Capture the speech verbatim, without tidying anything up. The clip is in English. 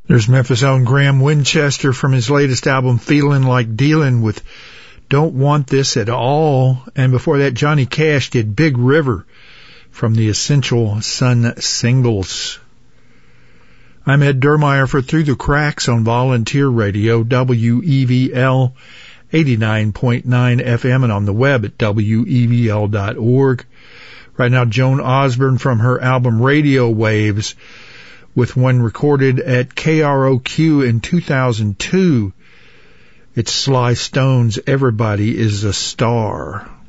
There's Memphis' own Graham Winchester from his latest album, Feelin' Like Dealin', with Don't Want This at All. And before that, Johnny Cash did Big River from the Essential Sun Singles. I'm Ed Dermeyer for Through the Cracks on Volunteer Radio, W E V L eighty-nine point nine F M, and on the web at W E V L dot org. Right now, Joan Osborne from her album Radio Waves, with one recorded at K R O Q in two thousand two. It's Sly Stone's Everybody is a Star.